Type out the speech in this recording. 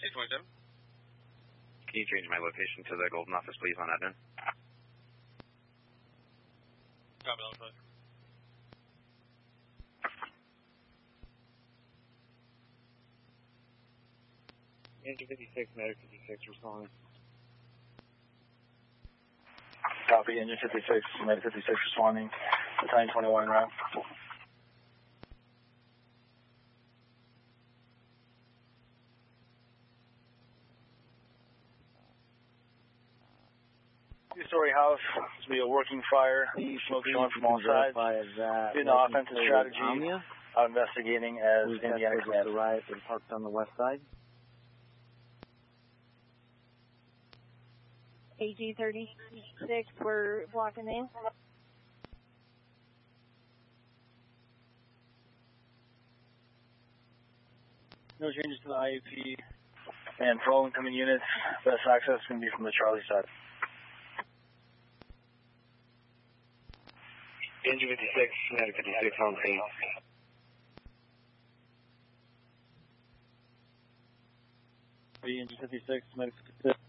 827. Can you change my location to the Golden office, please, on admin? Copy, I'll try. Engine 56, Medic 56, responding. Copy, Engine 56, Medic 56, responding. Battalion 21 en route. Two-story house, this will be a working fire, smoke showing from all sides. In the offensive strategy, investigating as Indiana Command. Arrived and parked on the west side. AG 36, we're blocking in. No changes to the IUP. And for all incoming units, best access is going to be from the Charlie side. Engine 56, Medic 56 on scene. Engine 56, Medic 56.